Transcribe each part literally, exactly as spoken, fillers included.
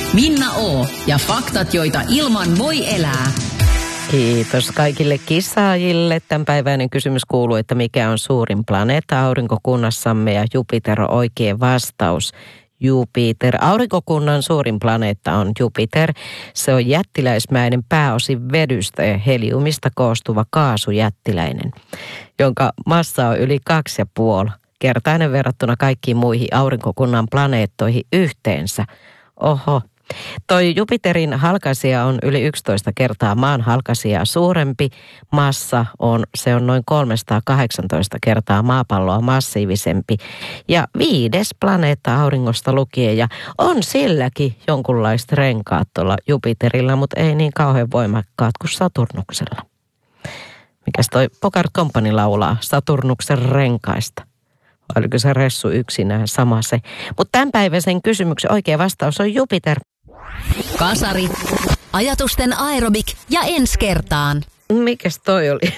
Minna O. ja faktat, joita ilman voi elää. Kiitos kaikille kisaajille. Tämänpäiväinen kysymys kuuluu, että mikä on suurin planeetta aurinkokunnassamme, ja Jupiter on oikea vastaus. Jupiter. Aurinkokunnan suurin planeetta on Jupiter. Se on jättiläismäinen, pääosin vedystä ja heliumista koostuva kaasujättiläinen, jonka massa on yli kaksi ja puoli kertainen verrattuna kaikkiin muihin aurinkokunnan planeettoihin yhteensä. Oho. Toi Jupiterin halkaisija on yli yksitoista kertaa maan halkaisijaa suurempi. Massa on, se on noin kolmesataakahdeksantoista kertaa maapalloa massiivisempi. Ja viides planeetta auringosta lukien, ja on silläkin jonkunlaista renkaat tuolla Jupiterilla, mutta ei niin kauhean voimakkaat kuin Saturnuksella. Mikäs toi Bogart Company laulaa Saturnuksen renkaista? Vai oliko se Ressu yksinään sama se? Mutta tämänpäiväisen kysymyksen oikea vastaus on Jupiter. Kasari, ajatusten aerobik ja ensi kertaan. Mikäs toi oli?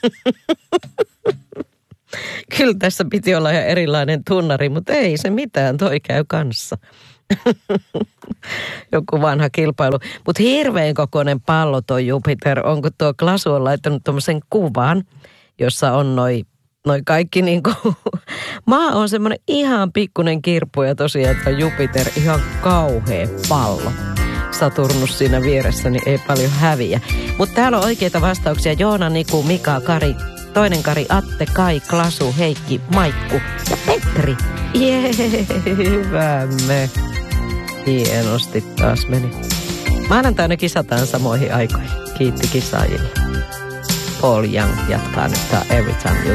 Kyllä tässä piti olla ihan erilainen tunnari, mutta ei se mitään, toi käy kanssa. Joku vanha kilpailu. Mutta hirveän kokoinen pallo toi Jupiter. Onko tuo Klasu on laittanut tommosen kuvan, jossa on noi, noi kaikki niinku... Maa on semmoinen ihan pikkunen kirppu ja tosiaan tuo Jupiter ihan kauhea pallo. Saturnus siinä vieressä, niin ei paljon häviä. Mutta täällä on oikeita vastauksia. Joona, Niku, Mika, Kari, toinen Kari, Atte, Kai, Klasu, Heikki, Maikku ja Petri. Jee, hyvä me. Hienosti taas meni. Maanantaina kisataan samoihin aikoihin. Kiitti kisaajille. Paul Young jatkaa nyt tää Every Time You